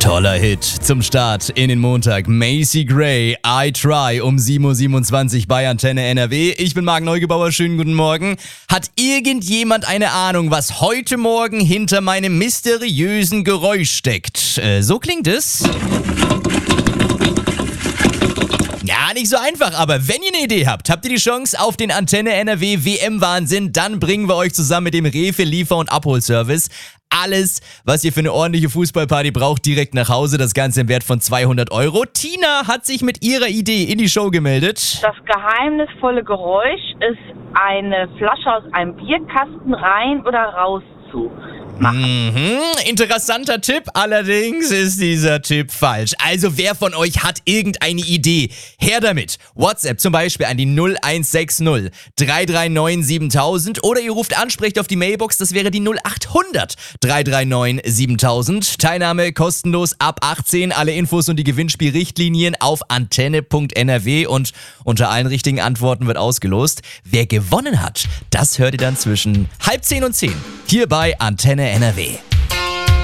Toller Hit zum Start in den Montag. Macy Gray, I Try um 7.27 Uhr bei Antenne NRW. Ich bin Marc Neugebauer, schönen guten Morgen. Hat irgendjemand eine Ahnung, was heute Morgen hinter meinem mysteriösen Geräusch steckt? So klingt es. Ja, nicht so einfach, aber wenn ihr eine Idee habt ihr die Chance auf den Antenne NRW WM-Wahnsinn. Dann bringen wir euch zusammen mit dem Rewe Liefer- und Abholservice alles, was ihr für eine ordentliche Fußballparty braucht, direkt nach Hause. Das Ganze im Wert von 200 Euro. Tina hat sich mit ihrer Idee in die Show gemeldet. Das geheimnisvolle Geräusch ist eine Flasche aus einem Bierkasten rein oder raus zu machen. Interessanter Tipp, allerdings ist dieser Tipp falsch. Also wer von euch hat irgendeine Idee? Her damit. WhatsApp zum Beispiel an die 0160 339 7000 oder ihr ruft an, sprecht auf die Mailbox, das wäre die 0800 339 7000. Teilnahme kostenlos ab 18. Alle Infos und die Gewinnspielrichtlinien auf antenne.nrw und unter allen richtigen Antworten wird ausgelost. Wer gewonnen hat, das hört ihr dann zwischen 9:30 und 10 hier bei Antenne NRW.